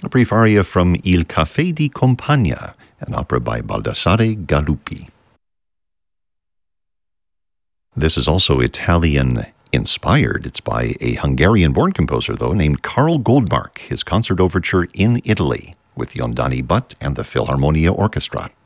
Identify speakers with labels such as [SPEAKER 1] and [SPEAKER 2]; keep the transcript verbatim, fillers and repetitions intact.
[SPEAKER 1] A brief aria from Il Caffè di Compagna, an opera by Baldassare Galuppi. This is also Italian-inspired. It's by a Hungarian-born composer, though, named Karl Goldmark, his concert overture in Italy, with Yondani Butt and the Philharmonia Orchestra.